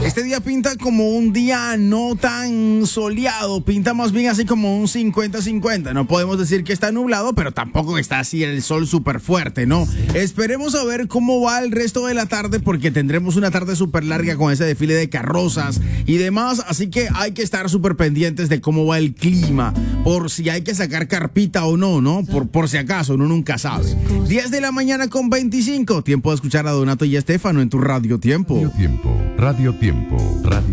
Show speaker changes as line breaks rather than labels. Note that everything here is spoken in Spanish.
Este día pinta como un día no tan soleado, pinta más bien así como un 50-50. No podemos decir que está nublado, pero tampoco está así el sol súper fuerte, ¿no? Esperemos a ver cómo va el resto de la tarde, porque tendremos una tarde súper larga con ese desfile de carrozas y demás, así que hay que estar súper pendientes de cómo va el clima, por si hay que sacar carpita o no, ¿no? Por si acaso, uno nunca sabe. 10 de la mañana con 25, tiempo de escuchar a Donato y a Estefano en tu Radio Tiempo.
Radio Tiempo, Radio Tiempo, Radio